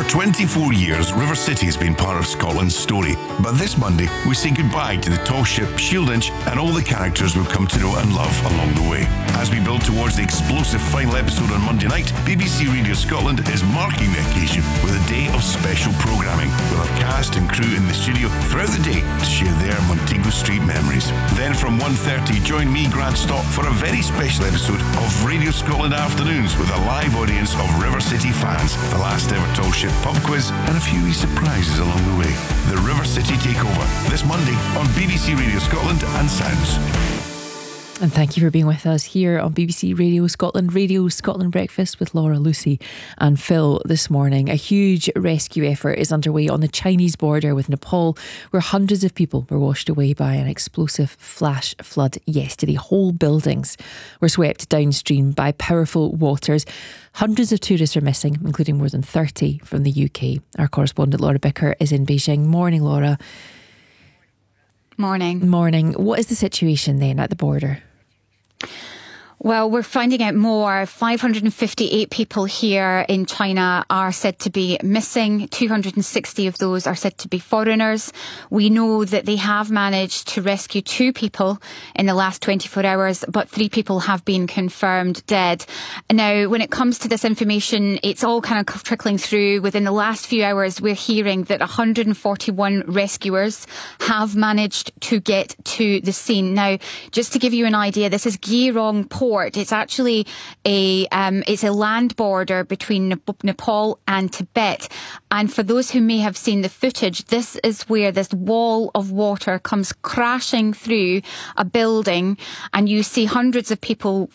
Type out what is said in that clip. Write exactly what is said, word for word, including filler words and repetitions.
twenty-four years, River City has been part of Scotland's story. But this Monday, we say goodbye to the tall ship Shieldinch and all the characters we've come to know and love along the way. As we build towards the explosive final episode on Monday night, B B C Radio Scotland is marking the occasion with a day of special programming. We'll have cast and crew in the studio throughout the day to share their Montego Street memories. Then from one thirty, join me, Grant Stott, for a very special episode of Radio Scotland Afternoons with a live audience of River City fans, the last ever tall ship pub quiz, and a few wee surprises along the way. The River City Takeover, this Monday on B B C Radio Scotland and Sounds. And thank you for being with us here on B B C Radio Scotland, Radio Scotland Breakfast with Laura, Lucy and Phil this morning. A huge rescue effort is underway on the Chinese border with Nepal, where hundreds of people were washed away by an explosive flash flood yesterday. Whole buildings were swept downstream by powerful waters. Hundreds of tourists are missing, including more than thirty from the U K. Our correspondent Laura Bicker is in Beijing. Morning, Laura. Morning. Morning. What is the situation then at the border? Well, we're finding out more. five hundred fifty-eight people here in China are said to be missing. two hundred sixty of those are said to be foreigners. We know that they have managed to rescue two people in the last twenty-four hours, but three people have been confirmed dead. Now, when it comes to this information, it's all kind of trickling through. Within the last few hours, we're hearing that one hundred forty-one rescuers have managed to get to the scene. Now, just to give you an idea, this is Geirong Port. It's actually a um, it's a land border between Nepal and Tibet. And for those who may have seen the footage, this is where this wall of water comes crashing through a building, and you see hundreds of people